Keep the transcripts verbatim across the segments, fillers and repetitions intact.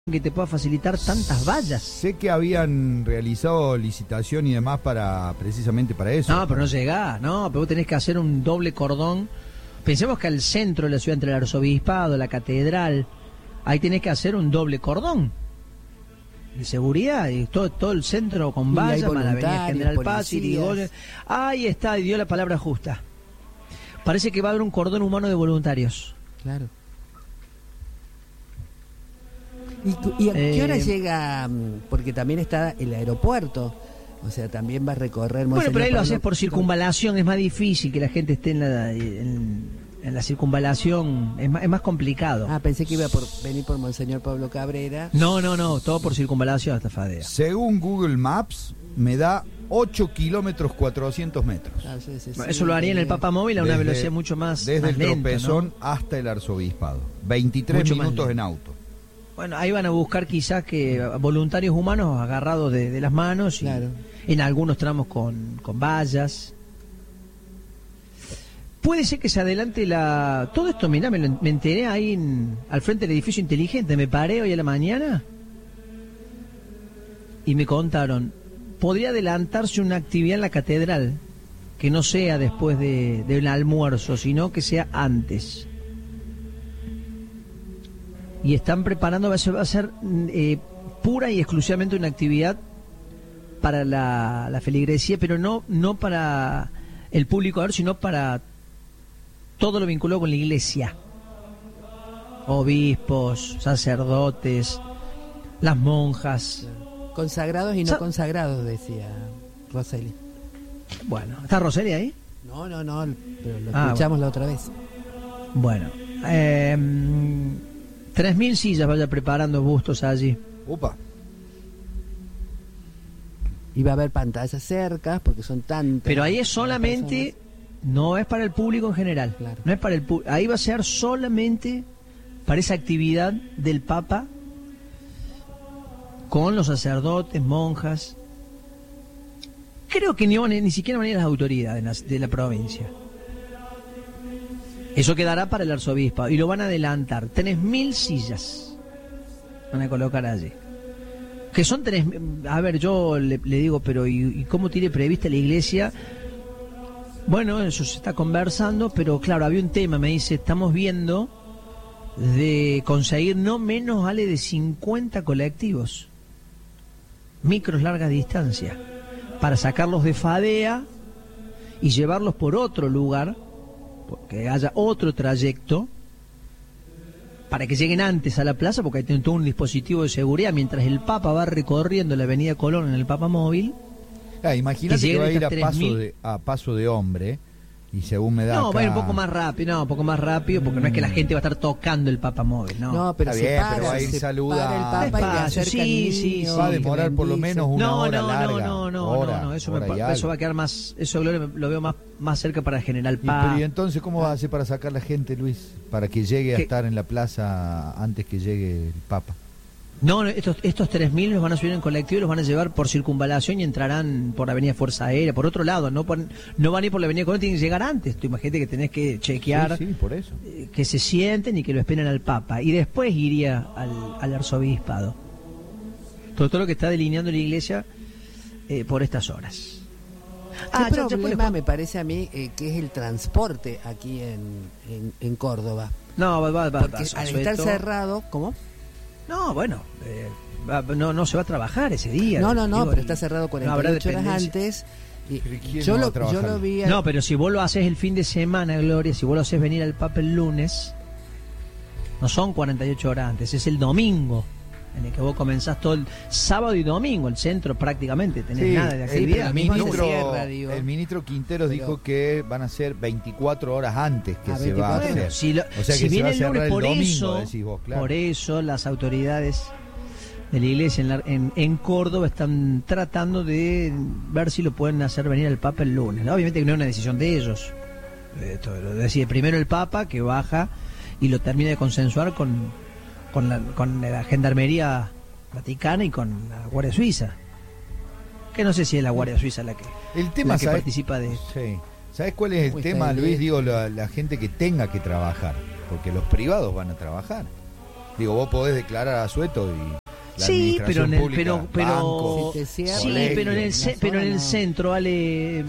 que te pueda facilitar tantas vallas. Sé que habían realizado licitación y demás para precisamente para eso. No, pero no llegás, no, pero vos tenés que hacer un doble cordón. Pensemos que al centro de la ciudad, entre el arzobispado, la catedral, ahí tenés que hacer un doble cordón de seguridad, y todo, todo el centro con vallas, más la avenida General Paz, Irigoyen. Ahí está, y dio la palabra justa. Parece que va a haber un cordón humano de voluntarios. Claro. ¿Y, y a qué eh, hora llega? Porque también está el aeropuerto, o sea, también va a recorrer. Bueno, pero ahí lo haces por circunvalación, es más difícil que la gente esté en la, en, en la circunvalación, es más, es más complicado. Ah, pensé que iba por venir por Monseñor Pablo Cabrera. No, no, no, todo por circunvalación hasta Fadea. Según Google Maps, me da ocho kilómetros cuatrocientos metros. Ah, sí, sí, sí, Eso lo haría en el Papa Móvil a una desde, velocidad mucho más Desde más el lenta, tropezón, ¿no? hasta el arzobispado. veintitrés Mucho minutos en auto. Bueno, ahí van a buscar quizás que voluntarios humanos agarrados de, de las manos y claro. En algunos tramos con, con vallas. Puede ser que se adelante la... Todo esto, mirá, me, lo, me enteré ahí en, al frente del edificio inteligente, me paré hoy a la mañana y me contaron, podría adelantarse una actividad en la catedral, que no sea después de, del almuerzo, sino que sea antes. Y están preparando, va a ser, va a ser eh, pura y exclusivamente una actividad para la, la feligresía, pero no, no para el público, sino para todo lo vinculado con la iglesia. Obispos, sacerdotes, las monjas. Consagrados y no Sa consagrados, decía Roseli. Bueno, ¿está Roseli ahí? No, no, no, pero lo ah, escuchamos bueno. la otra vez. Bueno, eh, tres mil sillas vaya preparando Bustos allí. Upa. Y va a haber pantallas cerca, porque son tantas. Pero ahí es solamente, no es para el público en general. Claro. No es para el pu ahí va a ser solamente para esa actividad del Papa con los sacerdotes, monjas. Creo que ni, ni siquiera van a ir las autoridades de la, de la provincia. Eso quedará para el arzobispo y lo van a adelantar. Tres mil sillas van a colocar allí. Que son tres... A ver, yo le, le digo, pero ¿y, ¿y cómo tiene prevista la iglesia? Bueno, eso se está conversando, pero claro, había un tema, me dice, estamos viendo de conseguir no menos, vale, de cincuenta colectivos, micros larga distancia, para sacarlos de Fadea y llevarlos por otro lugar, porque haya otro trayecto, para que lleguen antes a la plaza, porque hay todo un dispositivo de seguridad, mientras el Papa va recorriendo la avenida Colón en el Papa Móvil. Ah, imagínate que, que va a ir a paso, de, a paso de hombre, y según me da No, acá... va a ir un poco más rápido, no, un poco más rápido, porque mm. no es que la gente va a estar tocando el Papa Móvil, no. No, pero, Está se bien, para, pero va a ir saludar. El Papa y sí, sí, va a demorar por lo menos una no, hora no, larga. No, no, hora, no, no, eso, hora me, eso va a quedar más, eso Gloria, lo veo más, más cerca para General Paz. ¿Y, y entonces cómo va a hacer para sacar la gente, Luis? Para que llegue a ¿Qué? estar en la plaza antes que llegue el Papa. No, estos, estos tres mil los van a subir en colectivo y los van a llevar por circunvalación y entrarán por la avenida Fuerza Aérea, por otro lado, no por, no van a ir por la avenida Colón, tienen que llegar antes. Tú imagínate que tenés que chequear sí, sí, por eso. Eh, que se sienten y que lo esperen al Papa, y después iría al, al arzobispado. Todo, todo lo que está delineando la iglesia eh, por estas horas. Ah, ¿Qué ya, problema ya me parece a mí eh, que es el transporte aquí en, en, en Córdoba? No, va, va, va. Porque va, al estar cerrado, ¿cómo? No, bueno, eh, va, no, no se va a trabajar ese día. No, no, no, digo, pero está cerrado cuarenta y ocho horas antes. Y yo, no lo, yo lo vi... Al... No, pero si vos lo haces el fin de semana, Gloria, si vos lo haces venir al Papa el lunes, no son cuarenta y ocho horas antes, es el domingo, en el que vos comenzás todo el sábado y domingo, el centro prácticamente, tenés sí, nada de actividad. El, el, ministro, cierra, el ministro Quinteros pero, dijo que van a ser veinticuatro horas antes que se va a hacer. Bueno, si lo, o sea si que viene se va el lunes, a por el domingo, eso, decís vos, claro. Por eso las autoridades de la iglesia en, la, en, en Córdoba están tratando de ver si lo pueden hacer venir al Papa el lunes. Obviamente que no es una decisión de ellos. Esto lo decide primero el Papa, que baja y lo termina de consensuar con, con, la, con la Gendarmería Vaticana y con la Guardia Suiza. Que no sé si es la Guardia Suiza la que, el tema, la que ¿sabes? participa de... Sí. ¿Sabes cuál es el Muy tema, Luis? Digo, la, la gente que tenga que trabajar, porque los privados van a trabajar. Digo, vos podés declarar a Asueto y la sí, pero en el, pública, pero, pero, bancos, si sí, colegios, pero en el, ce- pero en el no. centro, Ale,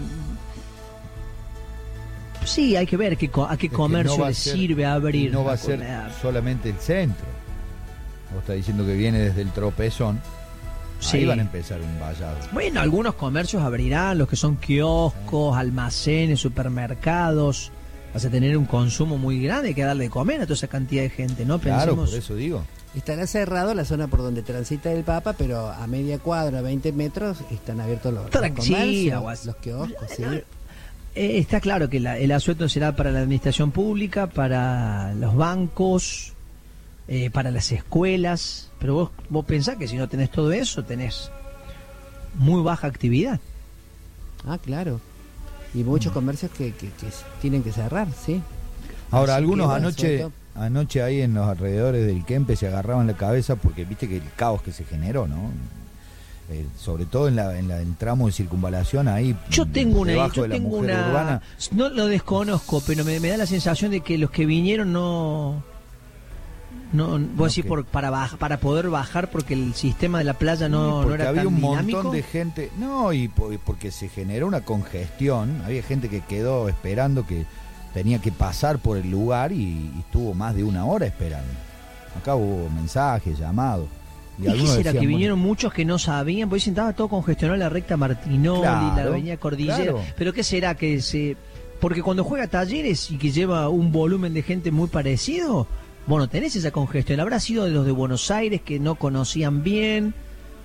sí, hay que ver qué, co- a qué Es que comercio no va a le ser- sirve abrir. y no va a una ser comida. solamente el centro. Vos estás diciendo que viene desde el Tropezón. Sí. Ahí van a empezar un vallado. Bueno, algunos comercios abrirán, los que son kioscos, almacenes, supermercados. Vas a tener un consumo muy grande, hay que darle de comer a toda esa cantidad de gente, ¿no? Claro, Pensemos. por eso digo. Estará cerrado la zona por donde transita el Papa, pero a media cuadra, veinte metros, están abiertos los, los Tranquila, comercios, guas. los kioscos, sí. Eh, está claro que la- el asueto será para la administración pública, para los bancos, eh, para las escuelas, pero vos, vos pensás que si no tenés todo eso, tenés muy baja actividad. Ah, claro. Y muchos Mm. comercios que, que, que tienen que cerrar, sí. Ahora, Así algunos que, bueno, anoche sobre anoche ahí en los alrededores del Kempe se agarraban la cabeza porque viste que el caos que se generó, ¿no? Eh, sobre todo en la en la en tramo de circunvalación ahí. Yo tengo una, debajo yo de la tengo mujer una, urbana. no lo desconozco, pero me, me da la sensación de que los que vinieron no, no, voy a decir Ok. por, para baja, para poder bajar porque el sistema de la playa no, Sí, no porque era había tan un dinámico. montón de gente, no, y po- porque se generó una congestión, había gente que quedó esperando que tenía que pasar por el lugar y, y estuvo más de una hora esperando. Acá hubo mensajes, llamados. ¿Y qué algunos será? decían, Que bueno, vinieron muchos que no sabían, porque dicen, estaba todo congestionado la recta Martinoli, Claro, la avenida Cordillera. claro. Pero ¿qué será? Que se Porque cuando juega Talleres y que lleva un volumen de gente muy parecido, bueno, tenés esa congestión. Habrá sido de los de Buenos Aires que no conocían bien.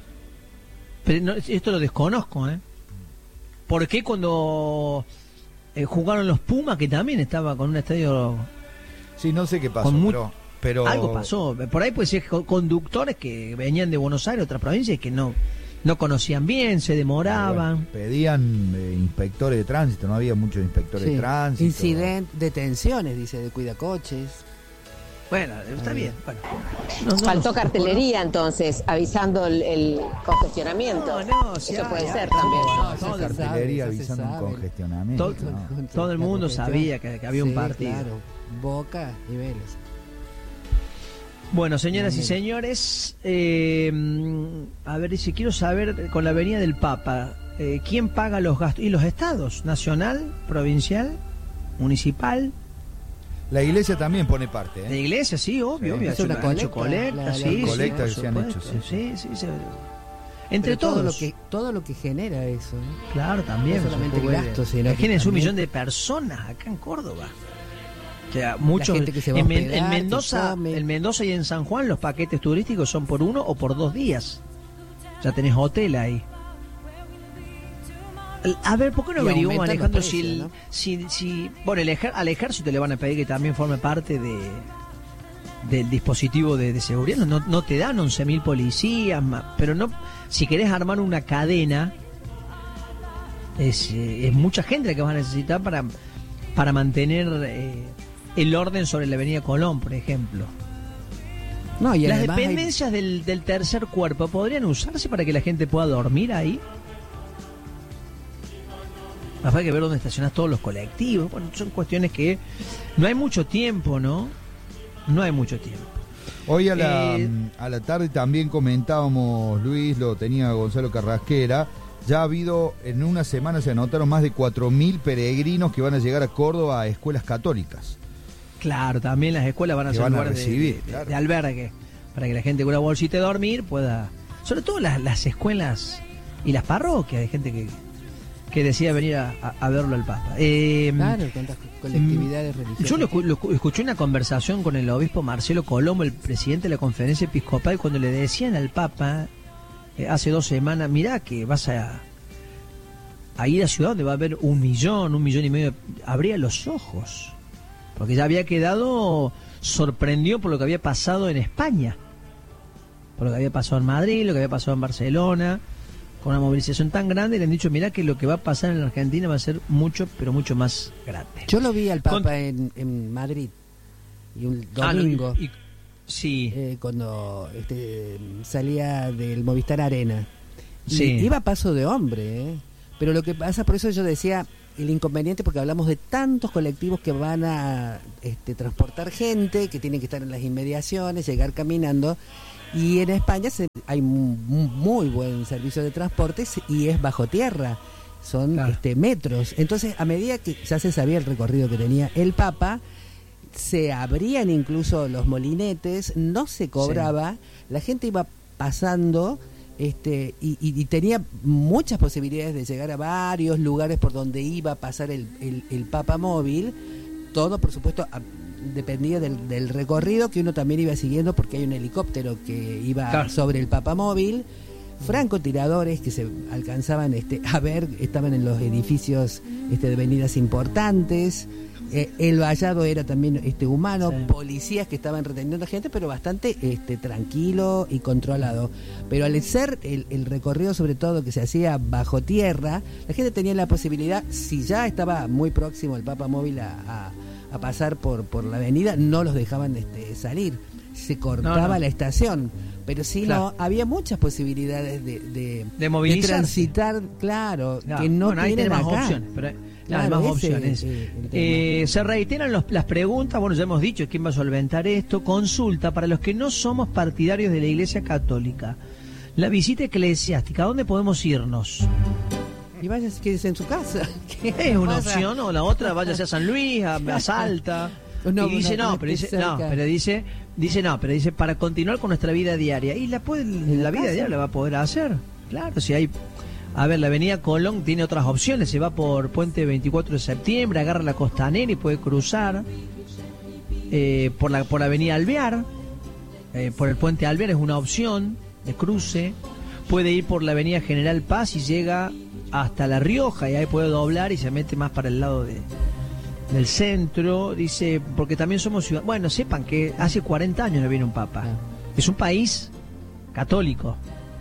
Pero no, esto lo desconozco, ¿eh? ¿Por qué cuando eh, jugaron los Pumas, que también estaba con un estadio... Sí, no sé qué pasó, con mu- pero, pero Algo pasó. Por ahí puede ser co- conductores que venían de Buenos Aires, otras provincias, y que no, no conocían bien, se demoraban. Bueno, pedían eh, inspectores de tránsito, no había muchos inspectores Sí. de tránsito. Incidentes, detenciones, dice, de cuidacoches. Bueno, está Ahí. bien. Bueno, no, no, Faltó no, cartelería entonces, avisando el, el congestionamiento. No, no, sí Eso hay, puede hay, ser hay. también. No, Esa ya se cartelería sabe, ya se avisando un sabe. congestionamiento. Todo- ¿no? todo el mundo sabía que- que había un Sí, partido. Claro, Boca y Vélez. Bueno, señoras y Bien. señores, eh, a ver, dice, quiero saber, con la venida del Papa, eh, ¿quién paga los gastos? ¿Y los estados? ¿Nacional, provincial, municipal? La iglesia también pone parte, La ¿eh? iglesia, sí, obvio, Sí. obvio. Es ha una hecho- ha hecho colecta, colecta, la- sí, la sí, colecta por que se han hecho, supuesto, sí. sí, sí, se- Entre Pero todo todos. lo que todo lo que genera eso, ¿eh? Claro, también. No solamente se puede- gastos, sino que Imagínense un también- millón de personas acá en Córdoba. O sea, muchos. gente que se va a en, Men- hospedar, en que Mendoza, come. en Mendoza y en San Juan los paquetes turísticos son por uno o por dos días. Ya tenés hotel ahí. El- A ver, ¿por qué no Y averiguamos, aumentan Alejandro, los si, precios, el- ¿no? si, si- bueno, el ejer- al ejército le van a pedir que también forme parte de del dispositivo de, de seguridad? No, no te dan once mil policías, ma- pero no, si querés armar una cadena, es, eh, es mucha gente la que vas a necesitar para, para mantener eh, el orden sobre la avenida Colón, por ejemplo. No, y Las además hay- dependencias del, del tercer cuerpo podrían usarse para que la gente pueda dormir ahí. Hay que ver dónde estacionas todos los colectivos. Bueno, son cuestiones que no hay mucho tiempo, ¿no? No hay mucho tiempo. Hoy a la, Eh, a la tarde también comentábamos, Luis, lo tenía Gonzalo Carrasquera, ya ha habido, en una semana se anotaron más de cuatro mil peregrinos que van a llegar a Córdoba a escuelas católicas. Claro, también las escuelas van a Que ser van a lugares de- recibir, de, de- claro. de albergue, para que la gente con una bolsita de dormir pueda... Sobre todo las, las escuelas y las parroquias, de gente que, que decida venir a, a- a verlo al Papa. Eh, Claro, tantas colectividades religiosas. Yo lo, escu- lo escu- escuché una conversación con el obispo Marcelo Colombo, el presidente de la conferencia episcopal, cuando le decían al Papa eh, hace dos semanas, mirá que vas a, a ir a ciudad donde va a haber un millón, un millón y medio, abría los ojos, porque ya había quedado sorprendido por lo que había pasado en España, por lo que había pasado en Madrid, lo que había pasado en Barcelona, con una movilización tan grande, y le han dicho, mirá que lo que va a pasar en la Argentina va a ser mucho, pero mucho más grande. Yo lo vi al Papa Con- en, en Madrid y un Ah, no, domingo y- y- sí. eh, cuando este, salía del Movistar Arena. Y Sí. iba a paso de hombre, ¿eh? Pero lo que pasa, por eso yo decía, el inconveniente, porque hablamos de tantos colectivos que van a este, transportar gente, que tienen que estar en las inmediaciones, llegar caminando, y en España se, hay un muy buen servicio de transportes y es bajo tierra, son claro. este, metros. Entonces, a medida que ya se sabía el recorrido que tenía el Papa, se abrían incluso los molinetes, no se cobraba, sí. la gente iba pasando este y, y, y tenía muchas posibilidades de llegar a varios lugares por donde iba a pasar el, el, el Papa móvil. Todo, por supuesto, a, dependía del, del recorrido que uno también iba siguiendo, porque hay un helicóptero que iba claro. sobre el Papa móvil. Francotiradores que se alcanzaban este, a ver, estaban en los edificios este, de avenidas importantes. Eh, el vallado era también este humano, sí. policías que estaban reteniendo a gente, pero bastante este tranquilo y controlado. Pero al ser el, el recorrido, sobre todo, que se hacía bajo tierra, la gente tenía la posibilidad, si ya estaba muy próximo el Papa móvil a, a, a pasar por, por la avenida, no los dejaban este, salir, se cortaba no, no. la estación. Pero sí, claro. no, había muchas posibilidades de, de, de, de transitar, claro, claro. que no bueno, tienen más acá. Opciones, pero... Claro, hay más ese, opciones. Eh, eh, se reiteran los, las preguntas, bueno, ya hemos dicho quién va a solventar esto. Consulta para los que no somos partidarios de la Iglesia Católica. La visita eclesiástica, ¿a dónde podemos irnos? Y váyase, quédese en su casa. Es una pasa? opción, o la otra, váyase a San Luis, a, a Salta. No, y dice no, no pero dice no, pero dice, dice no, pero dice para continuar con nuestra vida diaria. Y la puede, la, la vida casa? diaria la va a poder hacer. Claro, si hay. A ver, la avenida Colón tiene otras opciones, se va por Puente veinticuatro de septiembre, agarra la Costanera y puede cruzar eh, por la por la avenida Alvear, eh, por el Puente Alvear es una opción de cruce, puede ir por la avenida General Paz y llega hasta La Rioja y ahí puede doblar y se mete más para el lado de, del centro, dice, porque también somos ciudad. Bueno, sepan que hace cuarenta años no viene un papa, es un país católico.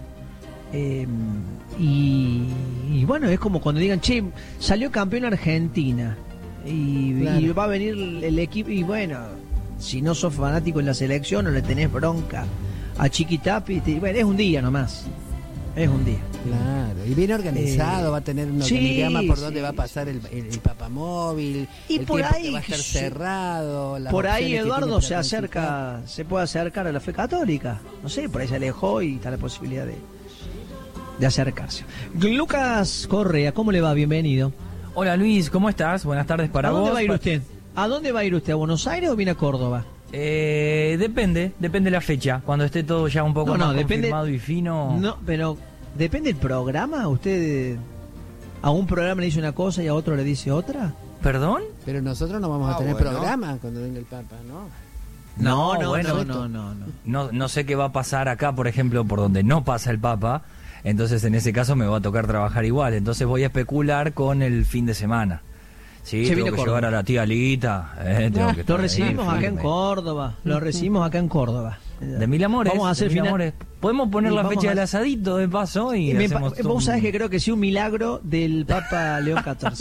Eh, y, y bueno, es como cuando digan, che, salió campeón Argentina y, claro. y va a venir el, el equipo, y bueno, si no sos fanático en la selección o le tenés bronca a Chiquitapi, te, bueno, es un día nomás, es un día. Claro, y bien organizado, eh, va a tener un organigrama sí, por donde sí, va a pasar el, el, el papamóvil, y el por tiempo ahí que va a estar cerrado. Las por ahí Eduardo se acerca, se puede acercar a la fe católica, no sé, por ahí se alejó y está la posibilidad de de acercarse. Lucas Correa, ¿cómo le va? Bienvenido. Hola Luis, ¿cómo estás? Buenas tardes para vos. ¿A dónde va a ir usted? ¿A dónde va a ir usted? ¿A Buenos Aires o viene a Córdoba? Eh, depende, depende de la fecha. Cuando esté todo ya un poco no, no, más depende, confirmado y fino. No, pero depende del programa. ¿Usted a un programa le dice una cosa y a otro le dice otra? ¿Perdón? Pero nosotros no vamos ah, a tener bueno. programa cuando venga el Papa, ¿no? No, no, no, bueno, no, no, no, no. No, no sé qué va a pasar acá, por ejemplo, por donde no pasa el Papa. Entonces en ese caso me va a tocar trabajar igual. Entonces voy a especular con el fin de semana. Sí, Se tengo que llevar a la tía Lita. Eh, tengo que lo recibimos acá en Córdoba. Lo recibimos acá en Córdoba. De Mil Amores. Vamos a hacer final... amores. Podemos poner y la fecha a... del asadito de paso y me hacemos pa... Vos sabés que creo que sí un milagro del Papa León catorce.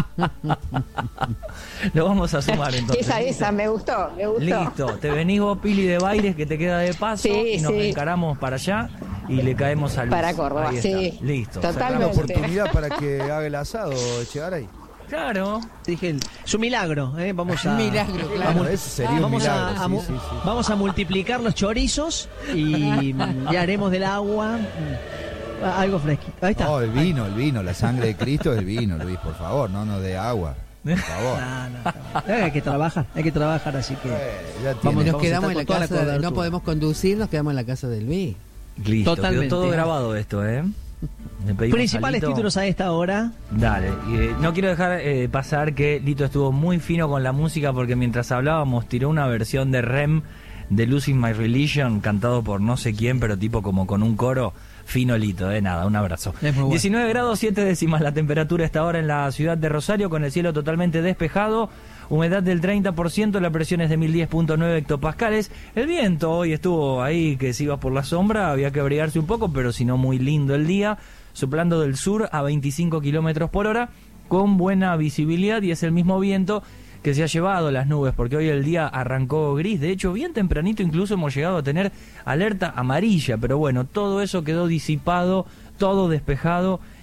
Lo vamos a sumar entonces. Esa, esa, me gustó, me gustó. Listo, te venís vos, Pili, de Baires, que te queda de paso, sí, y nos sí. encaramos para allá y le caemos al para Córdoba, sí. Listo. Totalmente. Una oportunidad para que haga el asado, Echegaray. Claro. Dije, es un milagro, ¿eh? Vamos a... Un milagro, claro. Bueno, ese sería vamos un milagro. A, a, sí, sí, sí. Vamos a multiplicar los chorizos y ya haremos del agua algo fresquito. Ahí está. No, el vino, el vino, la sangre de Cristo es el vino, Luis, por favor, no, no de agua. Por favor. No, no, no. Hay que trabajar, hay que trabajar, así que... Eh, ya vamos, nos vamos quedamos en la la casa, de, no podemos conducir, nos quedamos en la casa del Luis. Listo, totalmente. Quedó todo grabado esto, ¿eh? Principales Lito. Títulos a esta hora. Dale, eh, no quiero dejar eh, pasar que Lito estuvo muy fino con la música porque mientras hablábamos tiró una versión de R E M de Losing My Religion cantado por no sé quién, pero tipo como con un coro fino Lito, eh, nada, un abrazo. Bueno. diecinueve grados siete décimas la temperatura esta hora en la ciudad de Rosario con el cielo totalmente despejado. Humedad del treinta por ciento, la presión es de mil diez punto nueve hectopascales. El viento hoy estuvo ahí que se iba por la sombra, había que abrigarse un poco, pero si no muy lindo el día, soplando del sur a veinticinco kilómetros por hora, con buena visibilidad, y es el mismo viento que se ha llevado las nubes, porque hoy el día arrancó gris. De hecho, bien tempranito incluso hemos llegado a tener alerta amarilla, pero bueno, todo eso quedó disipado, todo despejado,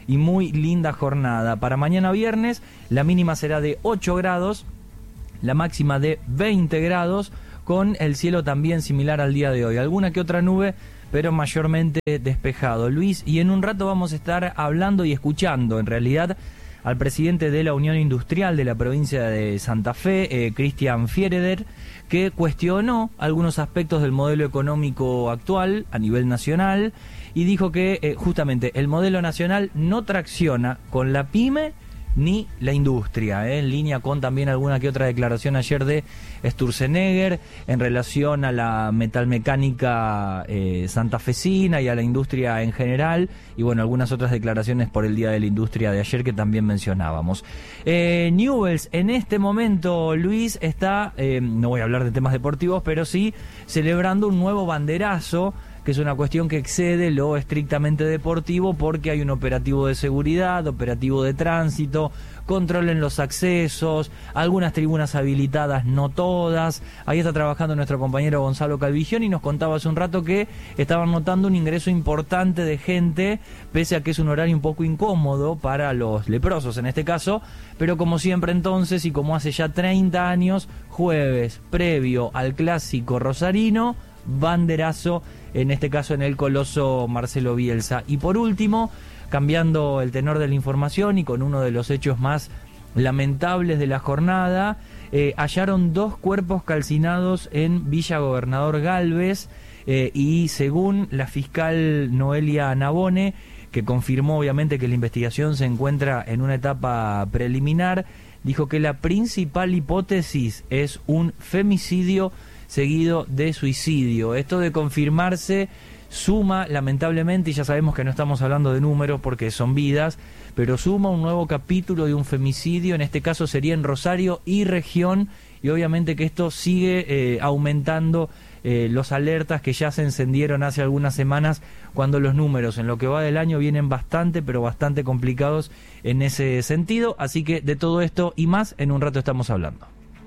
y muy linda jornada. Para mañana viernes la mínima será de ocho grados, la máxima de veinte grados, con el cielo también similar al día de hoy. Alguna que otra nube, pero mayormente despejado. Luis, y en un rato vamos a estar hablando y escuchando, en realidad, al presidente de la Unión Industrial de la provincia de Santa Fe, eh, Cristian Fiereder, que cuestionó algunos aspectos del modelo económico actual a nivel nacional y dijo que eh, justamente el modelo nacional no tracciona con la pyme ni la industria, ¿eh? En línea con también alguna que otra declaración ayer de Sturzenegger en relación a la metalmecánica eh, santafesina y a la industria en general, y bueno, algunas otras declaraciones por el Día de la Industria de ayer que también mencionábamos. Eh, Newell's en este momento, Luis, está, eh, no voy a hablar de temas deportivos, pero sí celebrando un nuevo banderazo, que es una cuestión que excede lo estrictamente deportivo, porque hay un operativo de seguridad, operativo de tránsito, control en los accesos, algunas tribunas habilitadas, no todas. Ahí está trabajando nuestro compañero Gonzalo Calvigión y nos contaba hace un rato que estaban notando un ingreso importante de gente, pese a que es un horario un poco incómodo para los leprosos en este caso, pero como siempre entonces, y como hace ya treinta años, jueves previo al clásico rosarino, banderazo, en este caso en el Coloso Marcelo Bielsa. Y por último, cambiando el tenor de la información y con uno de los hechos más lamentables de la jornada, eh, hallaron dos cuerpos calcinados en Villa Gobernador Galvez, eh, y según la fiscal Noelia Nabone, que confirmó obviamente que la investigación se encuentra en una etapa preliminar, dijo que la principal hipótesis es un femicidio seguido de suicidio. Esto de confirmarse suma, lamentablemente, y ya sabemos que no estamos hablando de números porque son vidas, pero suma un nuevo capítulo de un femicidio, en este caso sería en Rosario y región, y obviamente que esto sigue eh, aumentando eh, los alertas que ya se encendieron hace algunas semanas, cuando los números en lo que va del año vienen bastante, pero bastante complicados en ese sentido. Así que de todo esto y más, en un rato estamos hablando.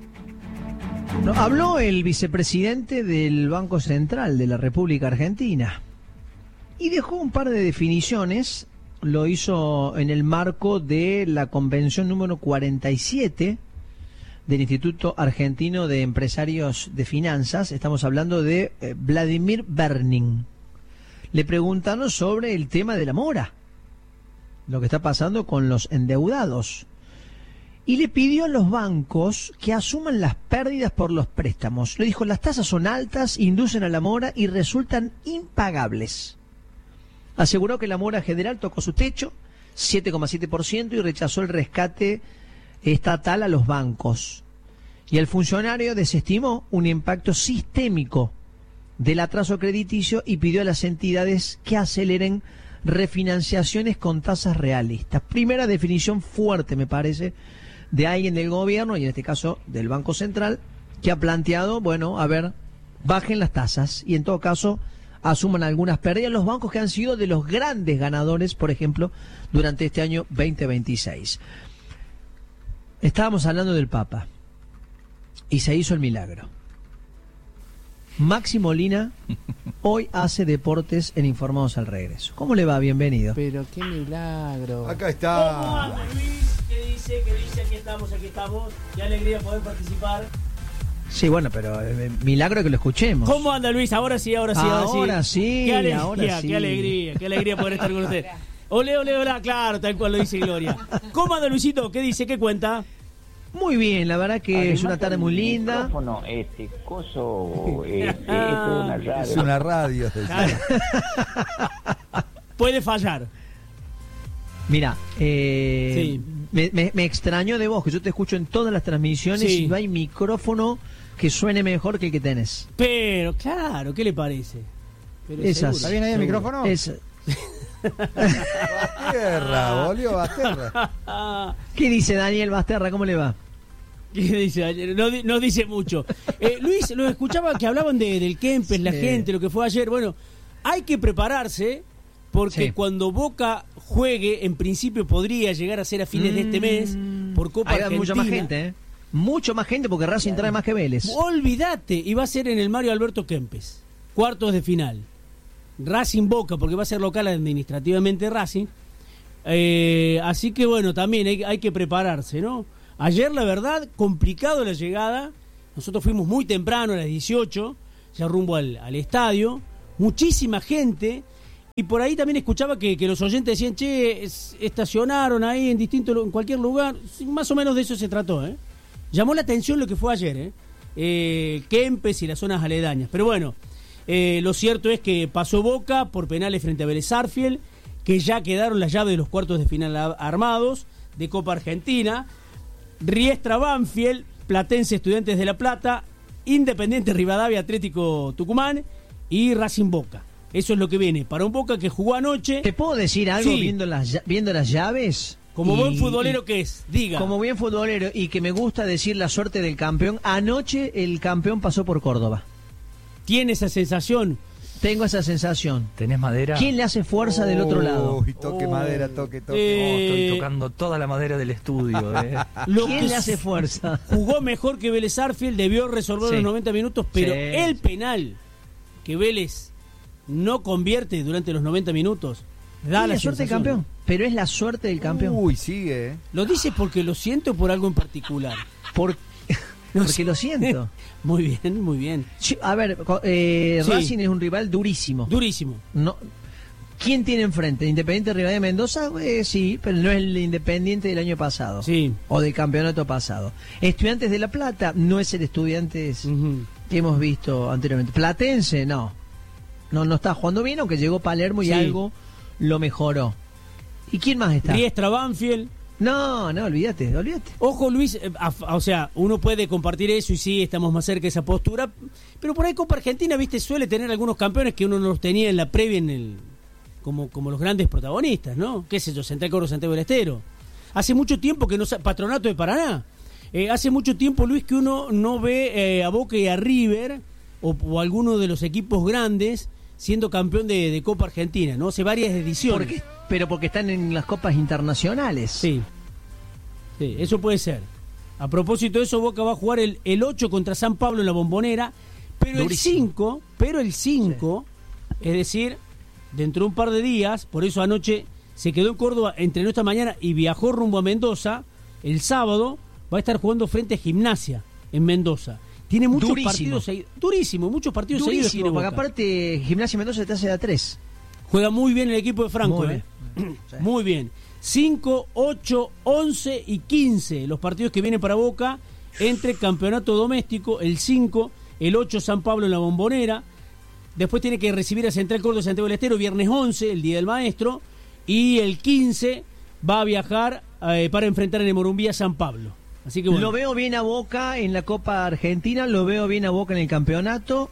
No, habló el vicepresidente del Banco Central de la República Argentina y dejó un par de definiciones. Lo hizo en el marco de la convención número cuarenta y siete del Instituto Argentino de Empresarios de Finanzas. Estamos hablando de eh, Vladimir Berning. Le preguntaron sobre el tema de la mora, lo que está pasando con los endeudados. Y le pidió a los bancos que asuman las pérdidas por los préstamos. Le dijo, las tasas son altas, inducen a la mora y resultan impagables. Aseguró que la mora general tocó su techo, siete coma siete por ciento, y rechazó el rescate estatal a los bancos. Y el funcionario desestimó un impacto sistémico del atraso crediticio y pidió a las entidades que aceleren refinanciaciones con tasas realistas. Primera definición fuerte, me parece, de alguien del gobierno, y en este caso del Banco Central, que ha planteado, bueno, a ver, bajen las tasas y en todo caso asuman algunas pérdidas los bancos que han sido de los grandes ganadores, por ejemplo, durante este año veinte veintiséis. Estábamos hablando del Papa y se hizo el milagro. Maxi Molina hoy hace deportes en Informados al Regreso. ¿Cómo le va? Bienvenido. Pero qué milagro. Acá está. ¿Cómo anda, Luis? ¿Qué dice? ¿Qué dice? Aquí estamos, aquí estamos. Qué alegría poder participar. Sí, bueno, pero eh, milagro que lo escuchemos. ¿Cómo anda, Luis? Ahora sí, ahora sí, ahora sí. Ahora sí, qué alegría, ahora sí. Qué alegría, qué alegría poder estar con usted. Ole, ole, hola, claro, tal cual lo dice Gloria. ¿Cómo anda, Luisito? ¿Qué dice? ¿Qué cuenta? Muy bien, la verdad que Además, es una tarde muy linda. Micrófono, este coso, este, esto es una radio. Es una radio. Claro. Puede fallar. Mira, eh, Sí. me, me, me extrañó de vos, que yo te escucho en todas las transmisiones Sí. y no hay micrófono que suene mejor que el que tenés. Pero, claro, ¿qué le parece? Pero Es seguro. así. ¿Está bien ahí el micrófono? Es, Basterra, volvió Basterra. Ah, ¿Qué dice Daniel Basterra? ¿Cómo le va? ¿qué dice ayer? No, di- no dice mucho. Eh, Luis, lo escuchaba que hablaban de, del Kempes, la Sí. gente, lo que fue ayer. Bueno, hay que prepararse porque Sí. cuando Boca juegue, en principio podría llegar a ser a fines de este mes por Copa Hay Argentina. mucha más gente, ¿eh? Mucho más gente porque Racing trae más que Vélez. Olvídate, y va a ser en el Mario Alberto Kempes, cuartos de final. Racing Boca, porque va a ser local administrativamente Racing, Eh, así que bueno, también hay, hay que prepararse, ¿no? Ayer, la verdad, complicado la llegada. Nosotros fuimos muy temprano, a las dieciocho, ya rumbo al, al estadio. Muchísima gente. Y por ahí también escuchaba que, que los oyentes decían, che, es, estacionaron ahí en distinto, en cualquier lugar. Sí, más o menos de eso se trató, ¿eh? Llamó la atención lo que fue ayer, ¿eh? eh Kempes y las zonas aledañas. Pero bueno, eh, lo cierto es que pasó Boca por penales frente a Vélez Sarsfield, que ya quedaron las llaves de los cuartos de final armados de Copa Argentina. Riestra Banfield, Platense Estudiantes de La Plata, Independiente Rivadavia Atlético Tucumán y Racing Boca. Eso es lo que viene. Para un Boca que jugó anoche... ¿Te puedo decir algo Sí. viendo las viendo las llaves? Como Y- buen futbolero y- que es, diga. Como buen futbolero y que me gusta decir la suerte del campeón. Anoche el campeón pasó por Córdoba. Tiene esa sensación. Tengo esa sensación. ¿Tenés madera? ¿Quién le hace fuerza del otro lado? Uy, toque Oh. madera, toque, toque. Eh, Oh, estoy tocando toda la madera del estudio. Eh. Lo ¿Quién que le hace s- fuerza? Jugó mejor que Vélez Sarsfield, debió resolver Sí. los noventa minutos, pero Sí, el sí. penal que Vélez no convierte durante los noventa minutos da Es la la suerte del sensación. campeón. Pero es la suerte del campeón. Uy, sigue, eh. ¿Lo dice porque lo siento o por algo en particular? Por- No porque sé. lo siento. Muy bien, muy bien. Sí, a ver, co- eh, Sí. Racing es un rival durísimo. Durísimo. No, ¿quién tiene enfrente? ¿Independiente Rivadavia de Mendoza? Eh, sí, pero no es el Independiente del año pasado. Sí. O del campeonato pasado. Estudiantes de La Plata no es el Estudiantes Ujú. que hemos visto anteriormente. Platense, no. No, no está jugando bien, aunque llegó Palermo y Sí. algo lo mejoró. ¿Y quién más está? Riestra Banfield. No, no, olvídate, olvídate. Ojo, Luis, eh, a- a- o sea, uno puede compartir eso y sí, estamos más cerca de esa postura, pero por ahí Copa Argentina, viste, suele tener algunos campeones que uno no los tenía en la previa en el como, como los grandes protagonistas, ¿no? ¿Qué sé yo? Central Córdoba, Santiago del Estero. Hace mucho tiempo que no... sa- Patronato de Paraná. Eh, hace mucho tiempo, Luis, que uno no ve eh, a Boca y a River o, o alguno de los equipos grandes siendo campeón de, de Copa Argentina, ¿no? Hace varias ediciones. ¿Por qué? Pero porque están en las copas internacionales. Sí. Sí, eso puede ser. A propósito de eso, Boca va a jugar el, el ocho contra San Pablo en la Bombonera, pero Durísimo. el cinco, pero el cinco, es decir, dentro de un par de días, por eso anoche se quedó en Córdoba, entrenó esta mañana y viajó rumbo a Mendoza, el sábado va a estar jugando frente a Gimnasia en Mendoza. Tiene muchos Durísimo. partidos seguidos, durísimo, muchos partidos seguidos tiene Durísimo, porque Boca. aparte Gimnasia Mendoza te hace de a tres. Juega muy bien el equipo de Franco, Muy ¿eh? bien. Sí. Muy bien. cinco, ocho, once y quince los partidos que vienen para Boca entre campeonato doméstico, el cinco, el ocho San Pablo en la Bombonera, después tiene que recibir a Central Córdoba y Santiago del Estero viernes once, el Día del Maestro, y el quince va a viajar eh, para enfrentar en el Morumbí a San Pablo. Así que bueno. Lo veo bien a Boca en la Copa Argentina, lo veo bien a Boca en el campeonato.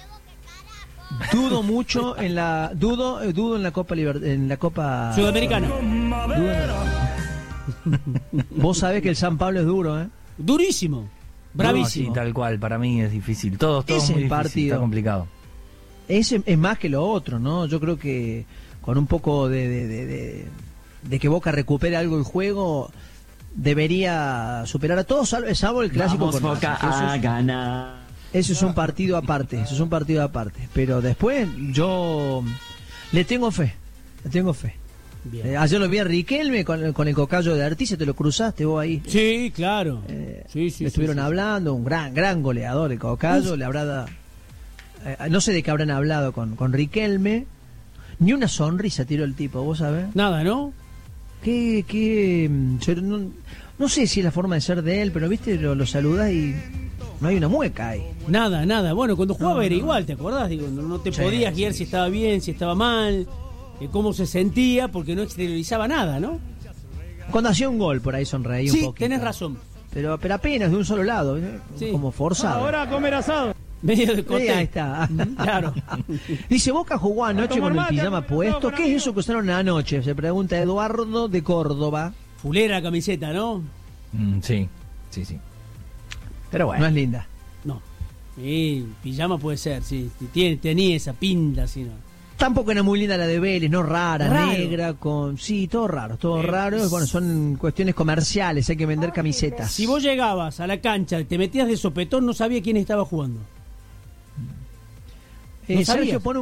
Dudo mucho en la dudo eh, dudo en la Copa Liber- en la Copa Sudamericana. Dudo en la- Vos sabés que el San Pablo es duro, ¿eh? Durísimo. Bravísimo. No, sí, tal cual, para mí es difícil. Todos, todos Ese muy es el difícil, partido. está complicado. Ese es más que lo otro, ¿no? Yo creo que con un poco de, de, de, de- de que Boca recupere algo el juego, debería superar a todos, salvo, salvo el clásico. Vamos, con Boca, Racing, que eso a es- ganar. Eso es un partido aparte, eso es un partido aparte. Pero después yo le tengo fe, le tengo fe. Bien. Eh, ayer lo vi a Riquelme con, con el cocayo de Artiza, te lo cruzaste vos ahí. Sí, claro. Eh, sí, sí, le estuvieron sí, sí. hablando, un gran gran goleador el cocayo, le habrá dado, eh, no sé de qué habrán hablado con, con Riquelme, ni una sonrisa tiró el tipo, vos sabés. Nada, ¿no? Que, que mm, yo no, no sé si es la forma de ser de él, pero viste, lo, lo saludás y no hay una mueca ahí. Nada, nada. Bueno, cuando jugaba No, era no. igual, ¿te acordás? Digo, no, no te Sí, podías sí, guiar si estaba bien, si estaba mal, eh, cómo se sentía, porque no exteriorizaba nada, ¿no? Cuando hacía un gol por ahí sonreí un Sí, poquito. tenés razón. Pero, pero apenas de un solo lado, ¿eh? Sí. Como forzado. a comer asado. Medio de Sí, coté. ahí está. Claro. Dice, Boca jugó anoche con el pijama puesto. ¿Qué es eso que usaron anoche? Se pregunta Eduardo de Córdoba. Fulera la camiseta, ¿no? Mm, sí, sí, sí. Pero bueno. No es linda. No. Sí, pijama puede ser, sí. Tiene, tenía esa pinta, sí, ¿no? Tampoco era muy linda la de Vélez, no rara, Raro. negra, con... Sí, todo raro, todo raro. Bueno, son cuestiones comerciales, hay que vender camisetas. Si vos llegabas a la cancha, te metías de sopetón, no sabía quién estaba jugando. Eh, ¿no Sergio sabías? pone un, co-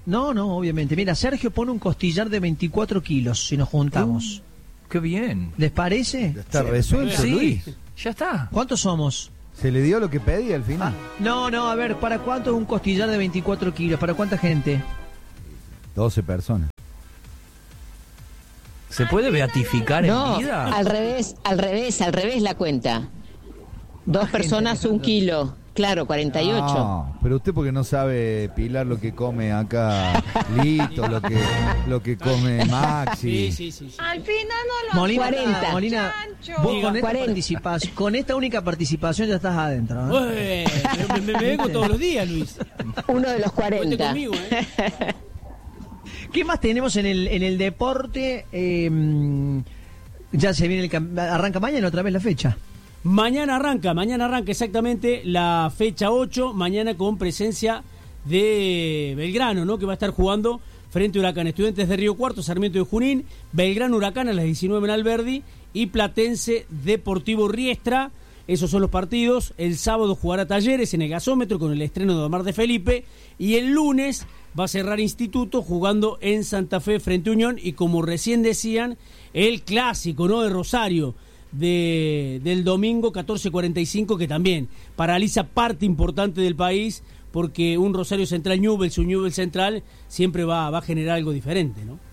No, no, obviamente. Mira, Sergio pone un costillar de veinticuatro kilos si nos juntamos. Uh, ¡Qué bien! ¿Les parece? Está resuelto, Sí, Luis. ya está. ¿Cuántos somos? Se le dio lo que pedía al final. No, no, a ver, ¿para cuánto es un costillar de veinticuatro kilos? ¿Para cuánta gente? doce personas. ¿Se puede beatificar No, en vida? al revés, al revés, al revés la cuenta. Dos gente personas, un dejando. kilo. Claro, cuarenta y ocho. No, pero usted porque no sabe, Pilar, lo que come acá Lito, lo que lo que come Maxi. Sí, sí, sí. sí. Al final no lo Molina, cuarenta. Molina, Chancho. vos con esta, cuarenta. participación, con esta única participación ya estás adentro, ¿no? Ué, pero me, me, me vengo todos los días, Luis. Uno de los Cuente cuarenta. conmigo, ¿eh? ¿Qué más tenemos en el en el deporte? Eh, ya se viene el cam- arranca mañana otra vez la fecha. Mañana arranca, mañana arranca exactamente la fecha ocho, mañana con presencia de Belgrano, ¿no? Que va a estar jugando frente a Huracán. Estudiantes de Río Cuarto, Sarmiento de Junín, Belgrano Huracán a las diecinueve en Alberdi y Platense Deportivo Riestra. Esos son los partidos. El sábado jugará Talleres en el gasómetro con el estreno de Omar de Felipe y el lunes va a cerrar Instituto jugando en Santa Fe frente a Unión y como recién decían, el clásico, ¿no? De Rosario. De, del domingo catorce cuarenta y cinco que también paraliza parte importante del país porque un Rosario Central Newell's, un Newell's Central siempre va, va a generar algo diferente, ¿no?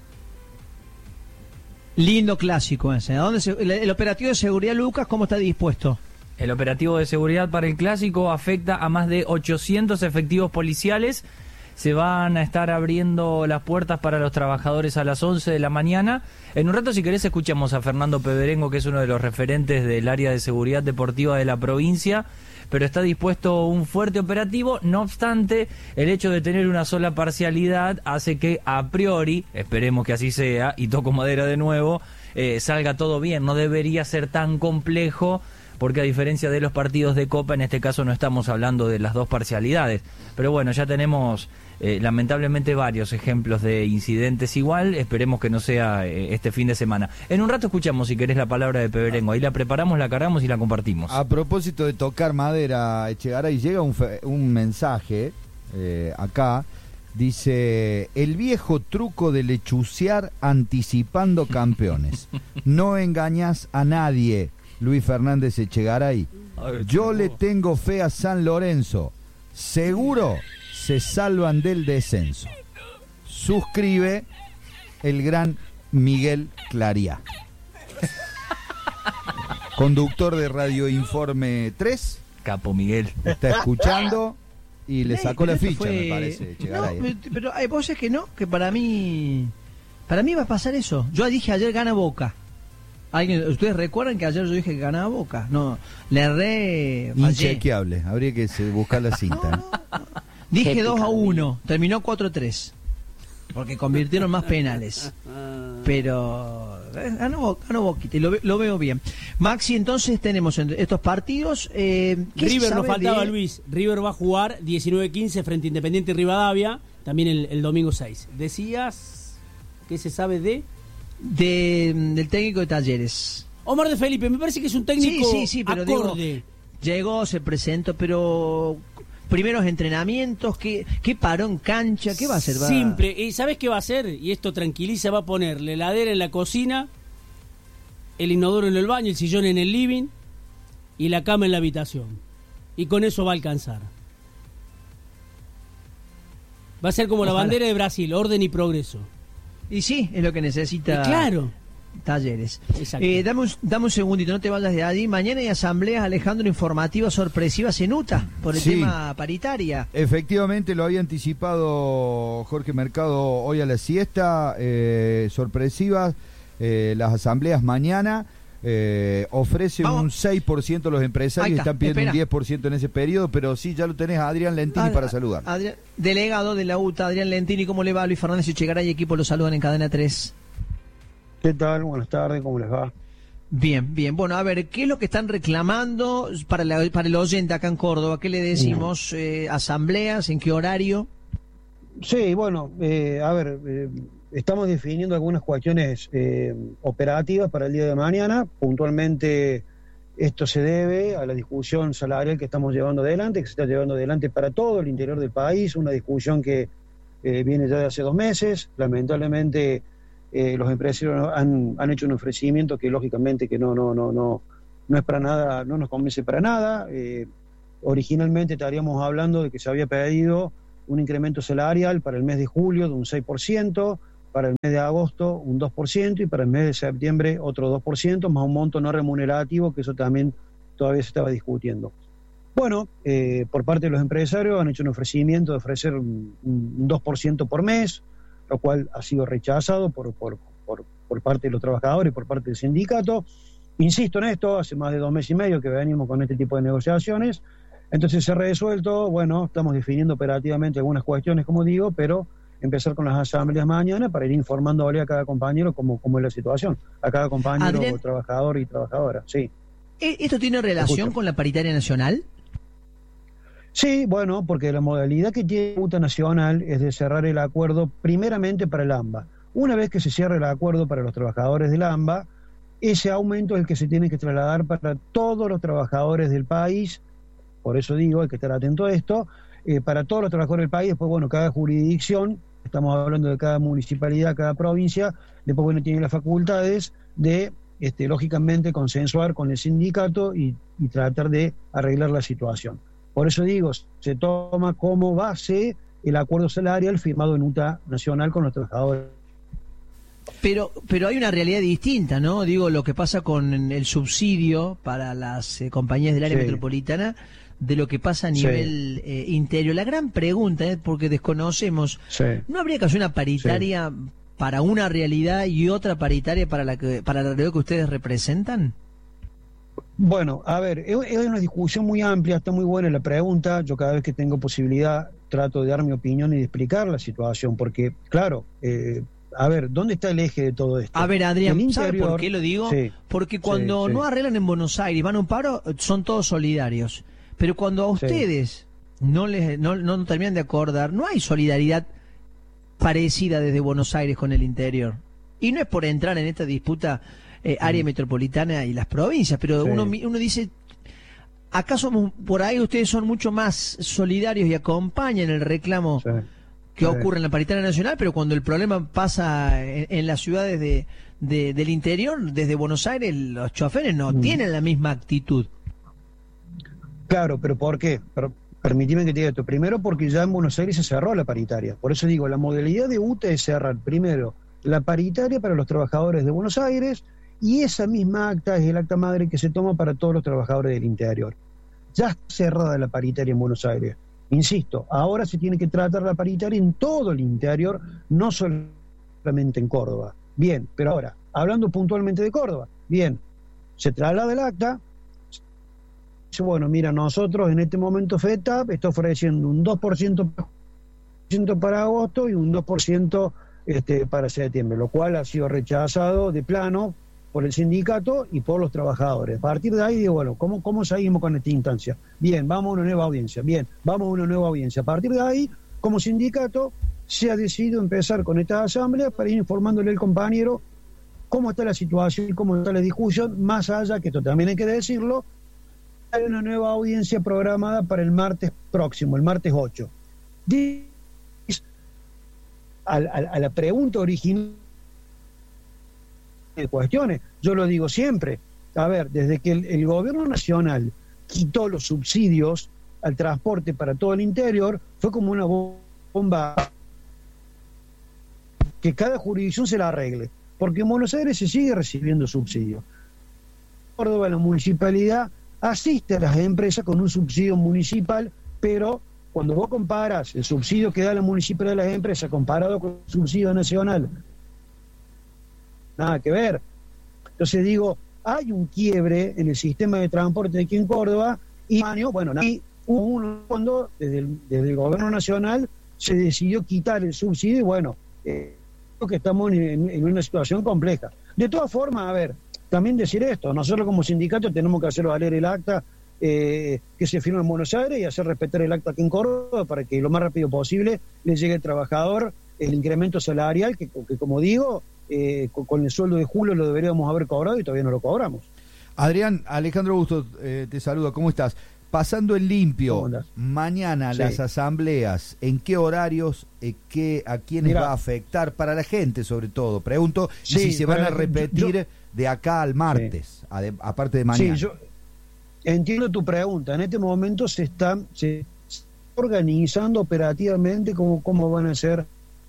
Lindo clásico ese. ¿A dónde se- el, el operativo de seguridad, Lucas, cómo está dispuesto? El operativo de seguridad para el clásico afecta a más de ochocientos efectivos policiales. Se van a estar abriendo las puertas para los trabajadores a las once de la mañana. En un rato, si querés, escuchamos a Fernando Peberengo, que es uno de los referentes del área de seguridad deportiva de la provincia, pero está dispuesto un fuerte operativo. No obstante, el hecho de tener una sola parcialidad hace que a priori, esperemos que así sea, y toco madera de nuevo, eh, salga todo bien. No debería ser tan complejo, porque a diferencia de los partidos de Copa, en este caso no estamos hablando de las dos parcialidades. Pero bueno, ya tenemos eh, lamentablemente varios ejemplos de incidentes igual, esperemos que no sea eh, este fin de semana. En un rato escuchamos, si querés, la palabra de Peberengo, ahí la preparamos, la cargamos y la compartimos. A propósito de tocar madera, Echegaray, llega un, fe- un mensaje eh, acá, dice, el viejo truco de lechucear anticipando campeones. No engañás a nadie, Luis Fernández Echegaray. Yo le tengo fe a San Lorenzo. Seguro se salvan del descenso. Suscribe el gran Miguel Clariá. Conductor de Radio Informe tres. Capo Miguel. Está escuchando y le sacó la Pero esto ficha, fue- me parece, Echegaray. No, pero hay voces que no, que para mí para mí va a pasar eso. Yo dije ayer gana Boca. ¿Alguien, ¿Ustedes recuerdan que ayer yo dije que ganaba Boca? No, le erré. fallé. Inchequeable, habría que se- buscar la cinta. ¿no? Dije Qué dos a picardía. uno, terminó cuatro a tres. Porque convirtieron más penales. Pero eh, ganó, Bo- ganó Boquita y lo, ve- lo veo bien. Maxi, entonces tenemos en estos partidos. Eh, ¿qué se River nos sabe faltaba, de- Luis. River va a jugar diecinueve quince frente a Independiente Rivadavia, también el, el domingo seis. Decías que se sabe de de- del técnico de Talleres. Omar de Felipe, me parece que es un técnico Sí, sí, sí, pero digo, acorde. llegó, se presentó, pero primeros entrenamientos, ¿qué, qué paró en cancha? ¿Qué va a hacer? Va- Simple. ¿Y sabes qué va a hacer? Y esto tranquiliza, va a poner la heladera en la cocina, el inodoro en el baño, el sillón en el living y la cama en la habitación. Y con eso va a alcanzar. Va a ser como la Ojalá. bandera de Brasil, orden y progreso. Y sí, es lo que necesita Y claro. Talleres. Exacto. Eh, dame, un, dame un segundito, no te vayas de allí. Mañana hay asambleas, Alejandro, informativas sorpresivas en U T A por el Sí. tema paritaria. Efectivamente, lo había anticipado Jorge Mercado hoy a la siesta. Eh, sorpresivas, eh, las asambleas mañana. Eh, ofrece Vamos. un seis por ciento los Ahí empresarios, está, están pidiendo espera. un diez por ciento en ese periodo, pero sí, ya lo tenés a Adrián Lentini Ah, para saludar. Adrián- delegado de la U T A, Adrián Lentini, ¿cómo le va? Luis Fernández Echegaray y equipo lo saludan en Cadena tres. ¿Qué tal? Buenas tardes, ¿cómo les va? Bien, bien. Bueno, a ver, ¿qué es lo que están reclamando para, la- para el oyente acá en Córdoba? ¿Qué le decimos? Eh, ¿Asambleas? ¿En qué horario? Sí, bueno, eh, a ver, eh, estamos definiendo algunas cuestiones eh, operativas para el día de mañana. Puntualmente, esto se debe a la discusión salarial que estamos llevando adelante, que se está llevando adelante para todo el interior del país, una discusión que eh, viene ya de hace dos meses. Lamentablemente eh, los empresarios han, han hecho un ofrecimiento que lógicamente que no, no, no, no, no es para nada, no nos convence para nada. Eh, originalmente estaríamos hablando de que se había pedido un incremento salarial para el mes de julio de un seis por ciento, para el mes de agosto un dos por ciento y para el mes de septiembre otro dos por ciento, más un monto no remunerativo, que eso también todavía se estaba discutiendo. Bueno, eh, por parte de los empresarios han hecho un ofrecimiento de ofrecer un, un dos por ciento por mes, lo cual ha sido rechazado por, por, por, por parte de los trabajadores y por parte del sindicato. Insisto en esto, hace más de dos meses y medio que venimos con este tipo de negociaciones, entonces se ha resuelto, bueno, estamos definiendo operativamente algunas cuestiones, como digo, pero empezar con las asambleas mañana para ir informándole a cada compañero cómo, cómo es la situación, a cada compañero, Adrián, trabajador y trabajadora, sí. ¿Esto tiene relación con la paritaria nacional? Sí, bueno, porque la modalidad que tiene la UTA nacional es de cerrar el acuerdo primeramente para el AMBA. Una vez que se cierre el acuerdo para los trabajadores del AMBA, ese aumento es el que se tiene que trasladar para todos los trabajadores del país. Por eso digo, hay que estar atento a esto, eh, para todos los trabajadores del país. Después, bueno, cada jurisdicción, estamos hablando de cada municipalidad, cada provincia, después, bueno, tiene las facultades de, este, lógicamente, consensuar con el sindicato y, y tratar de arreglar la situación. Por eso digo, se toma como base el acuerdo salarial firmado en UTA nacional con los trabajadores. Pero pero hay una realidad distinta, ¿no? Digo, lo que pasa con el subsidio para las eh, compañías del área sí. metropolitana de lo que pasa a nivel sí. eh, interior. La gran pregunta es, porque desconocemos, sí. ¿no habría que hacer una paritaria sí. para una realidad y otra paritaria para la que para la realidad que ustedes representan? Bueno, a ver, es, es una discusión muy amplia, está muy buena la pregunta. Yo cada vez que tengo posibilidad trato de dar mi opinión y de explicar la situación, porque, claro, eh, a ver, ¿dónde está el eje de todo esto? A ver, Adrián, interior, ¿sabe por qué lo digo? Sí, porque cuando sí, sí. no arreglan en Buenos Aires, van a un paro, son todos solidarios. Pero cuando a ustedes sí. no les no, no terminan de acordar, no hay solidaridad parecida desde Buenos Aires con el interior. Y no es por entrar en esta disputa eh, área mm. metropolitana y las provincias, pero sí. uno, uno dice, acá somos, por ahí ustedes son mucho más solidarios y acompañan el reclamo sí. que sí. ocurre en la paritaria nacional, pero cuando el problema pasa en, en las ciudades de, de, del interior, desde Buenos Aires, los choferes no mm. tienen la misma actitud. Claro, pero ¿por qué? Pero, permíteme que te diga esto. Primero, porque ya en Buenos Aires se cerró la paritaria. Por eso digo, la modalidad de UTA es cerrar primero la paritaria para los trabajadores de Buenos Aires, y esa misma acta es el acta madre que se toma para todos los trabajadores del interior. Ya está cerrada la paritaria en Buenos Aires. Insisto, ahora se tiene que tratar la paritaria en todo el interior, no solamente en Córdoba. Bien, pero ahora, hablando puntualmente de Córdoba, bien, se traslada el acta. Bueno, mira, nosotros en este momento FETAP está ofreciendo un dos por ciento para agosto y un dos por ciento este, para septiembre, lo cual ha sido rechazado de plano por el sindicato y por los trabajadores. A partir de ahí digo, bueno, ¿cómo, cómo seguimos con esta instancia? Bien, vamos a una nueva audiencia, bien, vamos a una nueva audiencia. A partir de ahí, como sindicato, se ha decidido empezar con esta asamblea para ir informándole al compañero cómo está la situación y cómo está la discusión, más allá, que esto también hay que decirlo, hay una nueva audiencia programada para el martes próximo, el martes ocho. A, a, a la pregunta original de cuestiones, yo lo digo siempre, a ver, desde que el, el gobierno nacional quitó los subsidios al transporte para todo el interior, fue como una bomba que cada jurisdicción se la arregle, porque en Buenos Aires se sigue recibiendo subsidios. Córdoba, la municipalidad asiste a las empresas con un subsidio municipal, pero cuando vos comparas el subsidio que da la municipalidad a las empresas comparado con el subsidio nacional, nada que ver. Entonces digo, hay un quiebre en el sistema de transporte aquí en Córdoba, y bueno, y hubo uno cuando desde el, desde el gobierno nacional se decidió quitar el subsidio, y bueno, eh, creo que estamos en, en una situación compleja. De todas formas, a ver, también decir esto, nosotros como sindicato tenemos que hacer valer el acta eh, que se firma en Buenos Aires y hacer respetar el acta aquí en Córdoba para que lo más rápido posible le llegue al trabajador el incremento salarial que, que como digo, eh, con, con el sueldo de julio lo deberíamos haber cobrado y todavía no lo cobramos. Adrián, Alejandro Bustos eh, te saluda, ¿cómo estás? Pasando en limpio, ¿Cómo andás? mañana Sí. las asambleas, ¿en qué horarios, eh, qué, a quiénes Mirá. va a afectar? Para la gente, sobre todo. Pregunto, y Sí, si se van para a la- repetir yo- de acá al martes, ade- aparte de mañana. Sí, yo entiendo tu pregunta. En este momento se está, se está organizando operativamente cómo, cómo van a ser.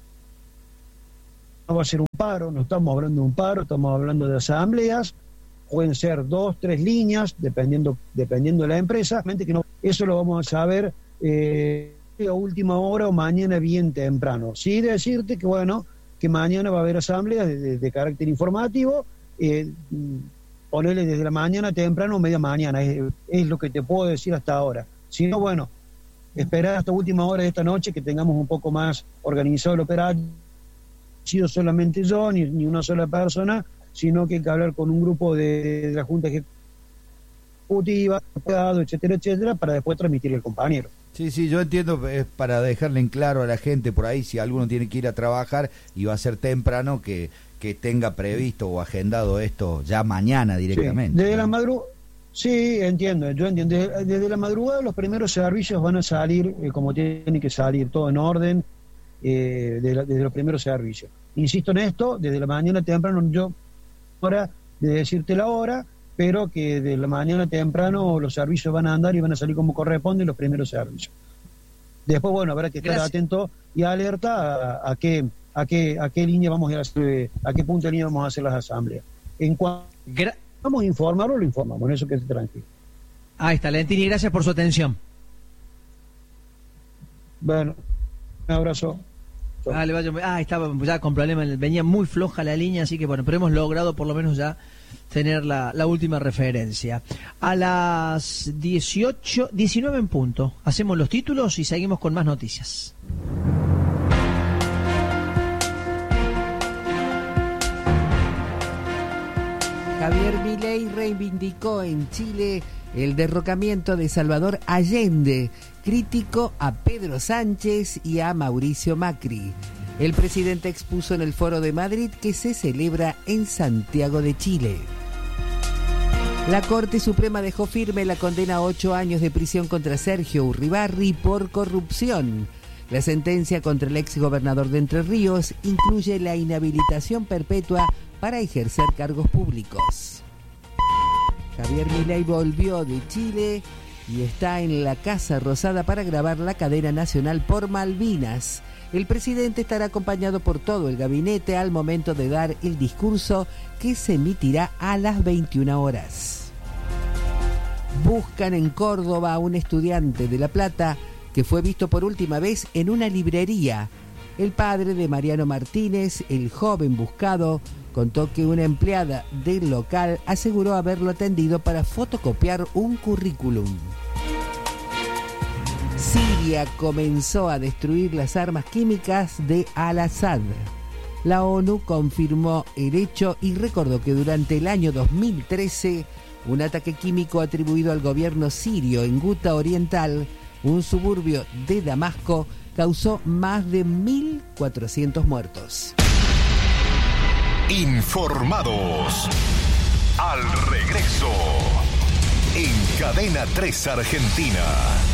No va a ser un paro, no estamos hablando de un paro, estamos hablando de asambleas. Pueden ser dos, tres líneas, dependiendo dependiendo de la empresa. Que no, eso lo vamos a saber eh, a última hora o mañana bien temprano. Sí decirte que, bueno, que mañana va a haber asambleas de, de, de carácter informativo, eh, ponerle desde la mañana temprano o media mañana, es, es lo que te puedo decir hasta ahora. Si no, bueno, esperar hasta última hora de esta noche que tengamos un poco más organizado el operativo. No he sido solamente yo, ni, ni una sola persona, sino que hay que hablar con un grupo de, de la Junta Ejecutiva, etcétera, etcétera, para después transmitirle al compañero. Sí, sí, yo entiendo, es para dejarle en claro a la gente por ahí, si alguno tiene que ir a trabajar y va a ser temprano, que, que tenga previsto o agendado esto ya mañana directamente. Sí, desde ¿no? la madrugada, sí, entiendo, yo entiendo. Desde, desde la madrugada los primeros servicios van a salir eh, como tienen que salir, todo en orden, eh, de la, desde los primeros servicios. Insisto en esto, desde la mañana temprano, yo hora de decirte la hora, pero que de la mañana temprano los servicios van a andar y van a salir como corresponde los primeros servicios. Después, bueno, habrá que estar Gracias. atento y alerta a, a qué a qué a qué línea vamos a hacer, a qué punto de línea vamos a hacer las asambleas. En cuanto Gra- vamos a informarlo, lo informamos, en eso que esté tranquilo. Ahí está, Lentini, gracias por su atención. Bueno, un abrazo. Ah, le vaya- ah, estaba ya con problemas, venía muy floja la línea, así que bueno, pero hemos logrado por lo menos ya tener la, la última referencia. A las dieciocho, diecinueve en punto, hacemos los títulos y seguimos con más noticias. Javier Milei reivindicó en Chile el derrocamiento de Salvador Allende, crítico a Pedro Sánchez y a Mauricio Macri. El presidente expuso en el Foro de Madrid que se celebra en Santiago de Chile. La Corte Suprema dejó firme la condena a ocho años de prisión contra Sergio Uribarri por corrupción. La sentencia contra el exgobernador de Entre Ríos incluye la inhabilitación perpetua para ejercer cargos públicos. Javier Milei volvió de Chile y está en la Casa Rosada para grabar la cadena nacional por Malvinas. El presidente estará acompañado por todo el gabinete al momento de dar el discurso que se emitirá a las veintiuna horas. Buscan en Córdoba a un estudiante de La Plata que fue visto por última vez en una librería. El padre de Mariano Martínez, el joven buscado, contó que una empleada del local aseguró haberlo atendido para fotocopiar un currículum. Siria comenzó a destruir las armas químicas de Al-Assad. La ONU confirmó el hecho y recordó que durante el año dos mil trece, un ataque químico atribuido al gobierno sirio en Guta Oriental, un suburbio de Damasco, causó más de mil cuatrocientos muertos. Informados. Al regreso. En Cadena tres Argentina.